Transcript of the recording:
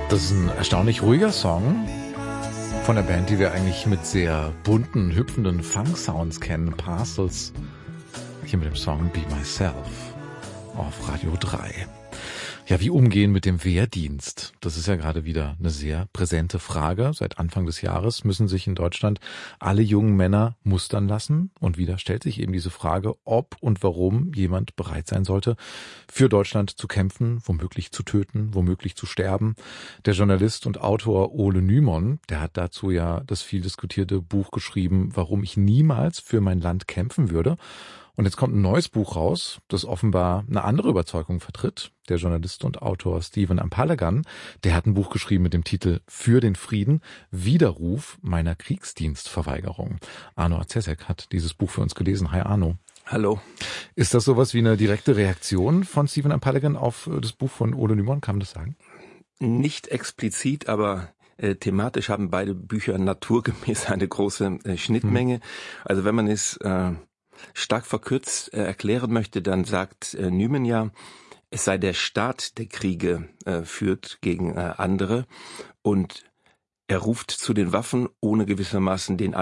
Das ist ein erstaunlich ruhiger Song von der Band, die wir eigentlich mit sehr bunten, hüpfenden Funk-Sounds kennen. Parcels. Hier mit dem Song Be Myself auf Radio 3. Ja, wie umgehen mit dem Wehrdienst? Das ist ja gerade wieder eine sehr präsente Frage. Seit Anfang des Jahres müssen sich in Deutschland alle jungen Männer mustern lassen. Und wieder stellt sich eben diese Frage, ob und warum jemand bereit sein sollte, für Deutschland zu kämpfen, womöglich zu töten, womöglich zu sterben. Der Journalist und Autor Ole Nymon, der hat dazu ja das viel diskutierte Buch geschrieben, warum ich niemals für mein Land kämpfen würde. Und jetzt kommt ein neues Buch raus, das offenbar eine andere Überzeugung vertritt. Der Journalist und Autor Stephen Ampalagan, der hat ein Buch geschrieben mit dem Titel Für den Frieden, Widerruf meiner Kriegsdienstverweigerung. Arno Azesek hat dieses Buch für uns gelesen. Hi Arno. Hallo. Ist das sowas wie eine direkte Reaktion von Stephen Ampalagan auf das Buch von Ole Nymon? Kann man das sagen? Nicht explizit, aber thematisch haben beide Bücher naturgemäß eine große Schnittmenge. Also wenn man es stark verkürzt erklären möchte, dann sagt Nymon ja, es sei der Staat, der Kriege führt gegen andere und er ruft zu den Waffen, ohne gewissermaßen den